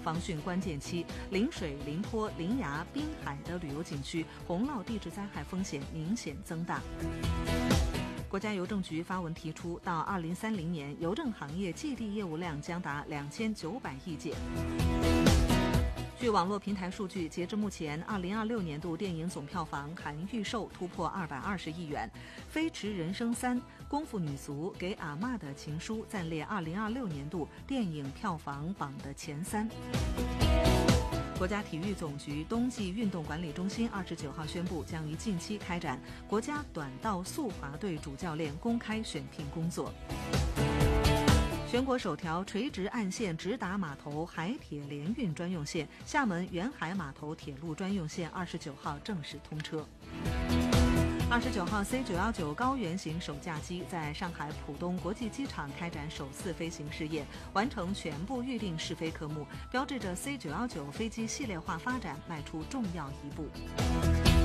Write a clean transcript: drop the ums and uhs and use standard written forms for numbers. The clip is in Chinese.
防汛关键期，临水、临坡、临崖、滨海的旅游景区洪涝地质灾害风险明显增大。国家邮政局发文提出，到2030年，邮政行业寄递业务量将达2900亿件。据网络平台数据，截至目前，2026年度电影总票房含预售突破220亿元，《飞驰人生3》、《功夫女足》、给阿嬷的情书暂列2026年度电影票房榜的前3。国家体育总局冬季运动管理中心29号宣布，将于近期开展国家短道速滑队主教练公开选聘工作。全国首条垂直岸线直达码头海铁联运专用线——厦门远海码头铁路专用线29号正式通车。29号 C919 高原型首架机在上海浦东国际机场开展首次飞行试验，完成全部预定试飞科目，标志着 C919 飞机系列化发展迈出重要一步。